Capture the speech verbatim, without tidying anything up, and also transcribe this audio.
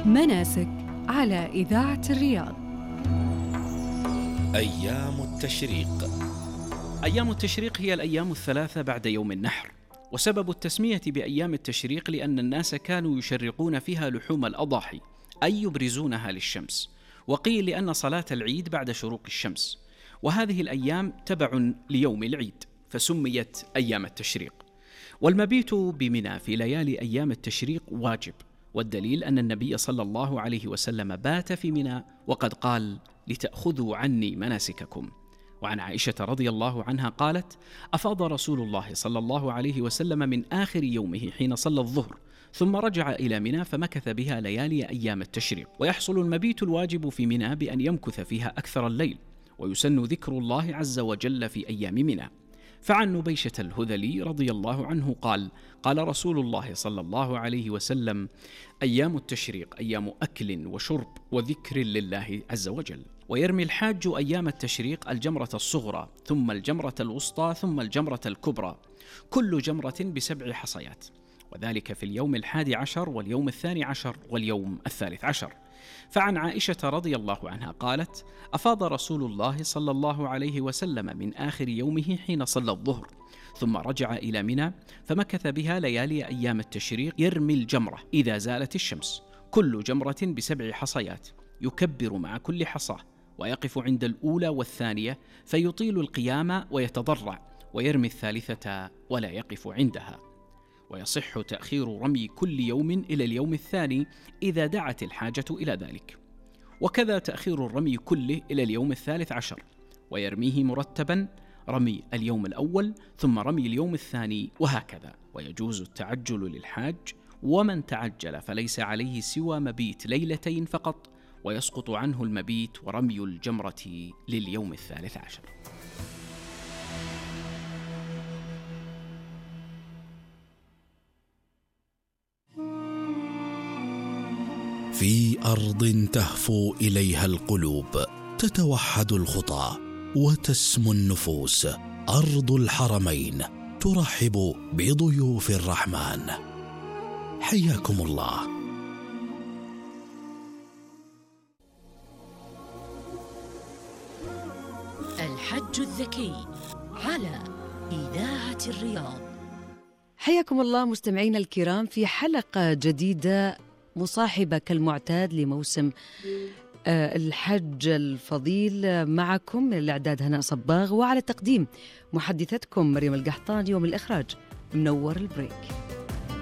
مناسك على إذاعة الرياض. أيام التشريق. أيام التشريق هي الأيام الثلاثة بعد يوم النحر، وسبب التسمية بأيام التشريق لأن الناس كانوا يشرقون فيها لحوم الأضاحي، أي يبرزونها للشمس، وقيل لأن صلاة العيد بعد شروق الشمس، وهذه الأيام تبع ليوم العيد فسميت أيام التشريق. والمبيت بمنى في ليالي أيام التشريق واجب، والدليل أن النبي صلى الله عليه وسلم بات في منى وقد قال: لتأخذوا عني مناسككم. وعن عائشة رضي الله عنها قالت: أفاض رسول الله صلى الله عليه وسلم من آخر يومه حين صلى الظهر، ثم رجع إلى منى فمكث بها ليالي أيام التشريق. ويحصل المبيت الواجب في منى بأن يمكث فيها أكثر الليل، ويسن ذكر الله عز وجل في أيام منى. فعن نبيشة الهذلي رضي الله عنه قال: قال رسول الله صلى الله عليه وسلم: أيام التشريق أيام أكل وشرب وذكر لله عز وجل. ويرمي الحاج أيام التشريق الجمرة الصغرى، ثم الجمرة الوسطى، ثم الجمرة الكبرى، كل جمرة بسبع حصيات، وذلك في اليوم الحادي عشر واليوم الثاني عشر واليوم الثالث عشر. فعن عائشة رضي الله عنها قالت: أفاض رسول الله صلى الله عليه وسلم من آخر يومه حين صلى الظهر، ثم رجع إلى منى فمكث بها ليالي أيام التشريق يرمي الجمرة إذا زالت الشمس، كل جمرة بسبع حصيات، يكبر مع كل حصاه، ويقف عند الأولى والثانية فيطيل القيام ويتضرع، ويرمي الثالثة ولا يقف عندها. ويصح تأخير رمي كل يوم إلى اليوم الثاني إذا دعت الحاجة إلى ذلك، وكذا تأخير الرمي كله إلى اليوم الثالث عشر، ويرميه مرتبا، رمي اليوم الأول ثم رمي اليوم الثاني، وهكذا. ويجوز التعجل للحاج، ومن تعجل فليس عليه سوى مبيت ليلتين فقط، ويسقط عنه المبيت ورمي الجمرة لليوم الثالث عشر. في أرض تهفو إليها القلوب، تتوحد الخطى وتسمو النفوس، أرض الحرمين ترحب بضيوف الرحمن. حياكم الله. الحج الذكي على إذاعة الرياض. حياكم الله مستمعينا الكرام في حلقة جديدة مصاحبة كالمعتاد لموسم الحج الفضيل. معكم من الإعداد هناء صباغ، وعلى التقديم محدثتكم مريم القحطاني، ومن الإخراج منور البريك.